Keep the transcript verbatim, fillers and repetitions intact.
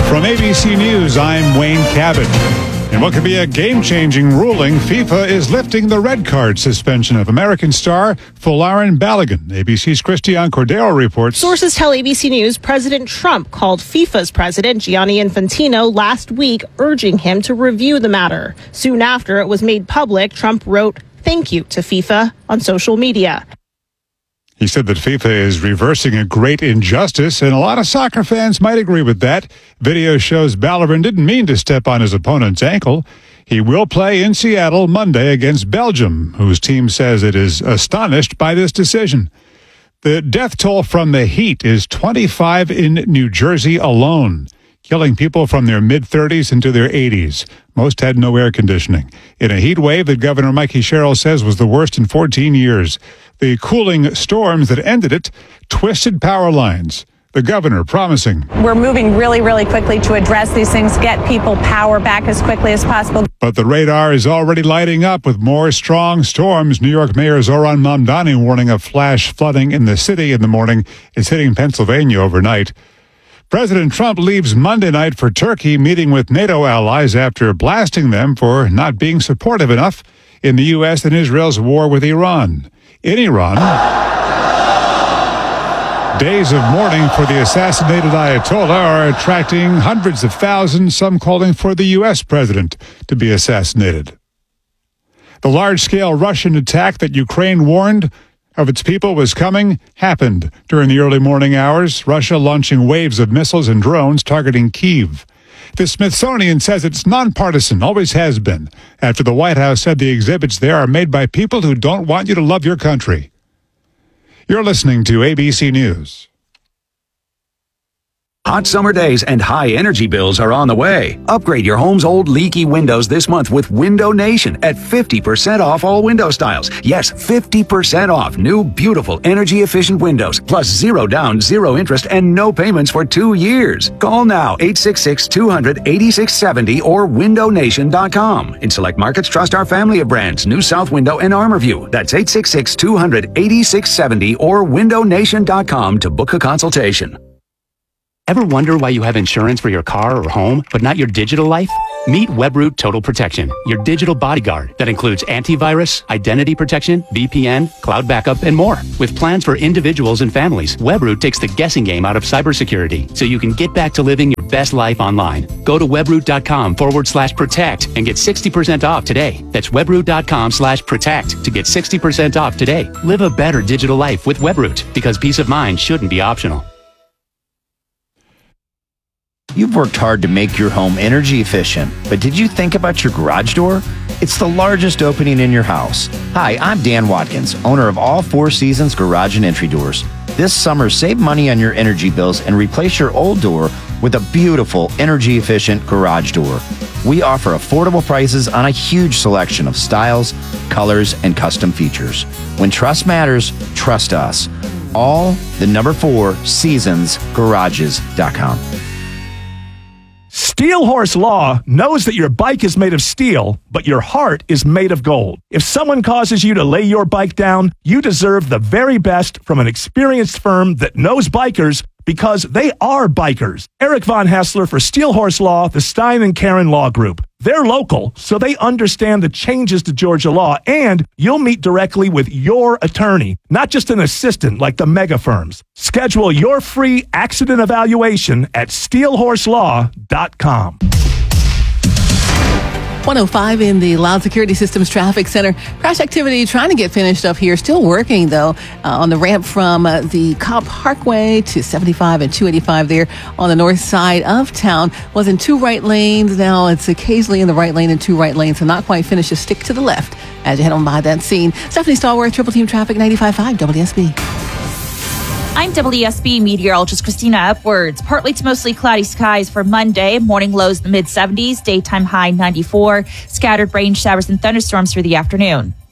From A B C News, I'm Wayne Cabot. In what could be a game-changing ruling, FIFA is lifting the red card suspension of American star Folarin Balogun. A B C's Christiane Cordero reports. Sources tell A B C News President Trump called FIFA's president, Gianni Infantino, last week, urging him to review the matter. Soon after it was made public, Trump wrote, "Thank you" to FIFA on social media. He said that FIFA is reversing a great injustice, and a lot of soccer fans might agree with that. Video shows Balogun didn't mean to step on his opponent's ankle. He will play in Seattle Monday against Belgium, whose team says it is astonished by this decision. The death toll from the heat is twenty-five in New Jersey alone, killing people from their mid-thirties into their eighties. Most had no air conditioning. In a heat wave that Governor Mikey Sherrill says was the worst in fourteen years. The cooling storms that ended it twisted power lines. The governor promising. We're moving really, really quickly to address these things, get people power back as quickly as possible. But the radar is already lighting up with more strong storms. New York Mayor Zoran Mamdani warning of flash flooding in the city in the morning. It's hitting Pennsylvania overnight. President Trump leaves Monday night for Turkey, meeting with NATO allies after blasting them for not being supportive enough in the U S and Israel's war with Iran. In Iran, days of mourning for the assassinated Ayatollah are attracting hundreds of thousands, some calling for the U S president to be assassinated. The large-scale Russian attack that Ukraine warned of its people was coming happened during the early morning hours, Russia launching waves of missiles and drones targeting Kyiv. The Smithsonian says it's nonpartisan, always has been, after the White House said the exhibits there are made by people who don't want you to love your country. You're listening to A B C News. Hot summer days and high energy bills are on the way. Upgrade your home's old leaky windows this month with Window Nation at fifty percent off all window styles. Yes, fifty percent off new, beautiful, energy-efficient windows, plus zero down, zero interest, and no payments for two years. Call now, eight six six, two hundred, eighty-six seventy or window nation dot com. In select markets, trust our family of brands, New South Window and ArmorView. That's eight six six, two hundred, eighty-six seventy or window nation dot com to book a consultation. Ever wonder why you have insurance for your car or home, but not your digital life? Meet Webroot Total Protection, your digital bodyguard that includes antivirus, identity protection, V P N, cloud backup, and more. With plans for individuals and families, Webroot takes the guessing game out of cybersecurity so you can get back to living your best life online. Go to webroot.com forward slash protect and get sixty percent off today. That's webroot.com slash protect to get sixty percent off today. Live a better digital life with Webroot, because peace of mind shouldn't be optional. You've worked hard to make your home energy efficient, but did you think about your garage door? It's the largest opening in your house. Hi, I'm Dan Watkins, owner of All Four Seasons Garage and Entry Doors. This summer, save money on your energy bills and replace your old door with a beautiful, energy-efficient garage door. We offer affordable prices on a huge selection of styles, colors, and custom features. When trust matters, trust us. All the number four seasons garages dot com. Steel Horse Law knows that your bike is made of steel, but your heart is made of gold. If someone causes you to lay your bike down, you deserve the very best from an experienced firm that knows bikers, because they are bikers. Eric Von Hassler for Steel Horse Law, the Stein and Karen Law Group. They're local, so they understand the changes to Georgia law, and you'll meet directly with your attorney, not just an assistant like the mega firms. Schedule your free accident evaluation at steel horse law dot com. one oh five in the Loud Security Systems Traffic Center. Crash activity trying to get finished up here. Still working, though, uh, on the ramp from uh, the Cobb Parkway to seventy-five and two eighty-five there on the north side of town. Was in two right lanes. Now it's occasionally in the right lane and two right lanes, so not quite finished. Just stick to the left as you head on by that scene. Stephanie Stallworth, Triple Team Traffic, ninety-five point five W S B. I'm W S B meteorologist Christina Upwards. Partly to mostly cloudy skies for Monday. Morning lows in the mid seventies, daytime high ninety-four. Scattered rain showers and thunderstorms through the afternoon.